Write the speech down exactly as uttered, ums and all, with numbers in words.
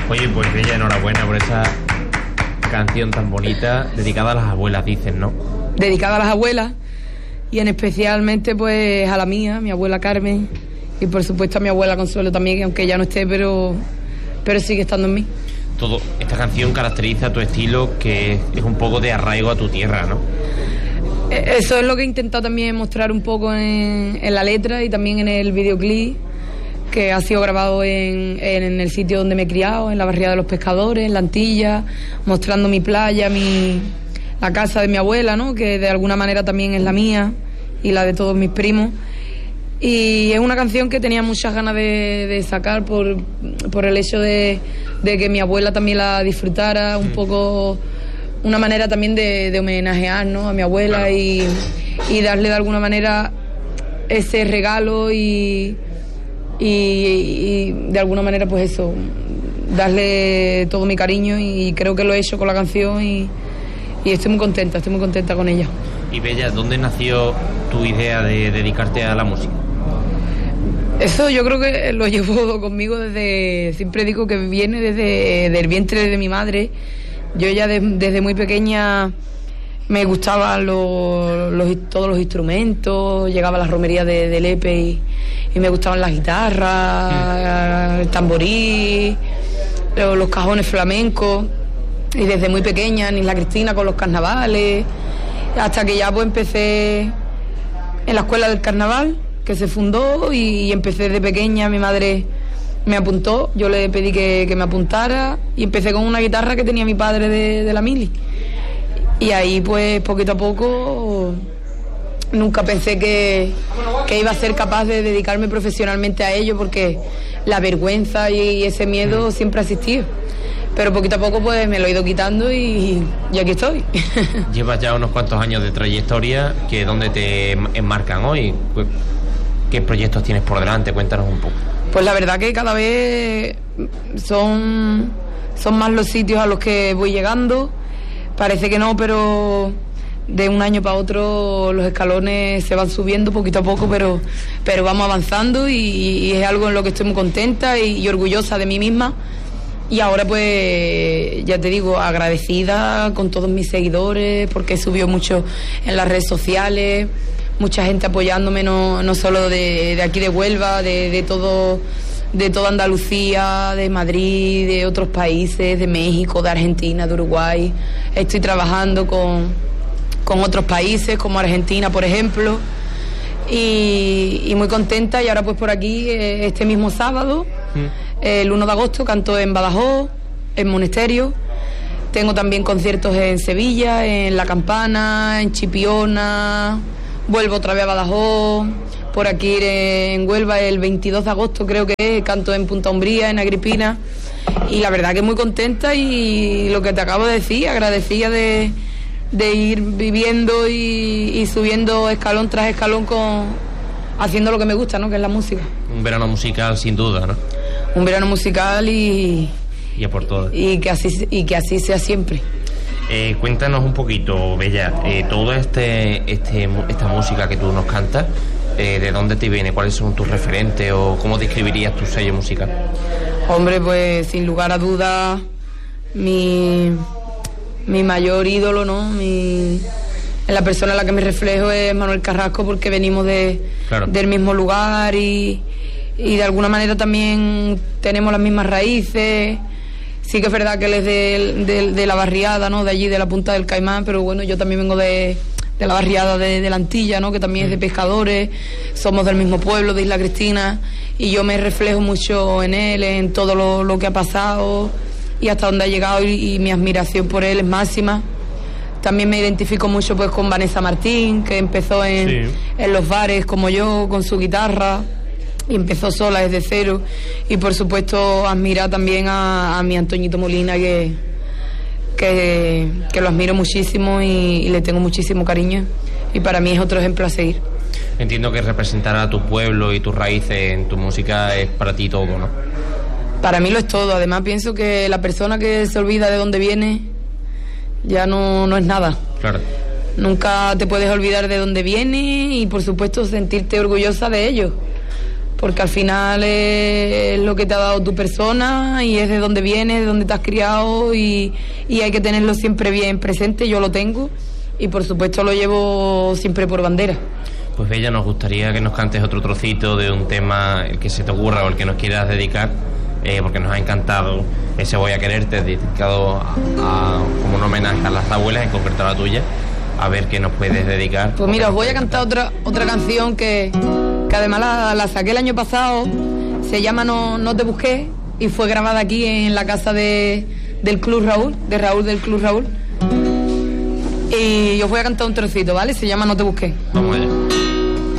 Oye, pues Bella, enhorabuena por esa canción tan bonita, dedicada a las abuelas, dicen, ¿no? Dedicada a las abuelas, y en especialmente pues a la mía, mi abuela Carmen, y por supuesto a mi abuela Consuelo también, aunque ya no esté, pero, pero sigue estando en mí. Todo, esta canción caracteriza tu estilo, que es un poco de arraigo a tu tierra, ¿no? Eso es lo que he intentado también mostrar un poco en, en la letra y también en el videoclip, que ha sido grabado en, en el sitio donde me he criado, en la barriada de los pescadores, en la Antilla, mostrando mi playa, mi, la casa de mi abuela, ¿no? Que de alguna manera también es la mía y la de todos mis primos. Y es una canción que tenía muchas ganas de, de sacar por, por el hecho de, de que mi abuela también la disfrutara, un poco una manera también de, de homenajear, ¿no? A mi abuela, claro. y, y darle de alguna manera ese regalo y, y, y de alguna manera pues eso, darle todo mi cariño, y creo que lo he hecho con la canción y, y estoy muy contenta, estoy muy contenta con ella. Y Bella, ¿dónde nació tu idea de dedicarte a la música? Eso yo creo que lo llevo conmigo desde, siempre digo que viene desde del vientre de mi madre. Yo ya de, desde muy pequeña me gustaban los, los, todos los instrumentos, llegaba a las romerías de, de Lepe y, y me gustaban las guitarras, el tamborí, los, los cajones flamencos, y desde muy pequeña, Isla Cristina con los carnavales, hasta que ya pues empecé en la escuela del carnaval, que se fundó, y, y empecé de pequeña. Mi madre me apuntó, yo le pedí que, que me apuntara, y empecé con una guitarra que tenía mi padre de, de la mili, y ahí pues poquito a poco nunca pensé que, que iba a ser capaz de dedicarme profesionalmente a ello, porque la vergüenza y, y ese miedo siempre ha existido, pero poquito a poco pues me lo he ido quitando y, y aquí estoy. Llevas ya unos cuantos años de trayectoria, que ¿dónde te enmarcan hoy? ¿Qué proyectos tienes por delante? Cuéntanos un poco. Pues la verdad que cada vez son, son más los sitios a los que voy llegando. Parece que no, pero de un año para otro los escalones se van subiendo poquito a poco, pero, pero vamos avanzando, y, y es algo en lo que estoy muy contenta y, y orgullosa de mí misma. Y ahora pues, ya te digo, agradecida con todos mis seguidores, porque he subido mucho en las redes sociales, mucha gente apoyándome, no, no solo de, de aquí de Huelva, de, de todo, de toda Andalucía, de Madrid, de otros países, de México, de Argentina, de Uruguay. Estoy trabajando con, con otros países, como Argentina, por ejemplo, y, y muy contenta. Y ahora pues por aquí, este mismo sábado, mm. el uno de agosto, canto en Badajoz, en Monesterio. Tengo también conciertos en Sevilla, en La Campana, en Chipiona. Vuelvo otra vez a Badajoz, por aquí en Huelva el veintidós de agosto creo que es, canto en Punta Umbría, en Agripina, y la verdad que muy contenta, y lo que te acabo de decir, agradecida de, de ir viviendo y, y subiendo escalón tras escalón con, haciendo lo que me gusta, ¿no? Que es la música. Un verano musical sin duda, ¿no? Un verano musical y... Y a por todas. Y que así, y que así sea siempre. Eh, cuéntanos un poquito, Bella, eh, toda este, este, esta música que tú nos cantas, eh, ¿de dónde te viene? ¿Cuáles son tus referentes o cómo describirías tu sello musical? Hombre, pues sin lugar a dudas, mi, mi mayor ídolo, ¿no? Mi, la persona en la que me reflejo es Manuel Carrasco, porque venimos de, claro. del mismo lugar y, y de alguna manera también tenemos las mismas raíces. Sí que es verdad que él es de, de, de la barriada, ¿no? De allí, de la Punta del Caimán, pero bueno, yo también vengo de, de la barriada de, de la Antilla, ¿no? Que también es de pescadores, somos del mismo pueblo, de Isla Cristina, y yo me reflejo mucho en él, en todo lo, lo que ha pasado y hasta dónde ha llegado, y, y mi admiración por él es máxima. También me identifico mucho pues con Vanessa Martín, que empezó en, sí. en los bares como yo, con su guitarra, y empezó sola desde cero. Y por supuesto admirar también a, a mi Antoñito Molina, que, que, que lo admiro muchísimo y, y le tengo muchísimo cariño, y para mí es otro ejemplo a seguir. Entiendo que representar a tu pueblo y tus raíces en tu música es para ti todo, ¿no? Para mí lo es todo. Además pienso que la persona que se olvida de dónde viene ya no, no es nada. Claro. Nunca te puedes olvidar de dónde viene, y por supuesto sentirte orgullosa de ello, porque al final es lo que te ha dado tu persona y es de dónde vienes, de dónde te has criado y, y hay que tenerlo siempre bien presente. Yo lo tengo y por supuesto lo llevo siempre por bandera. Pues Bella, nos gustaría que nos cantes otro trocito de un tema, el que se te ocurra o el que nos quieras dedicar, eh, porque nos ha encantado ese Voy a quererte, dedicado a, a, como un homenaje a las abuelas, en concreto a la tuya. A ver qué nos puedes dedicar. Pues mira, os voy a cantar otra otra canción que, que además la, la saqué el año pasado. Se llama No, no te busqué y fue grabada aquí en la casa de, del Club Raúl, de Raúl del Club Raúl. Y os voy a cantar un trocito, ¿vale? Se llama No te busqué. Vamos allá.